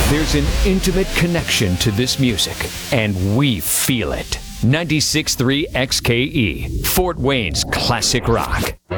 There's an intimate connection to this music, and we feel it. 96.3 XKE, Fort Wayne's classic rock.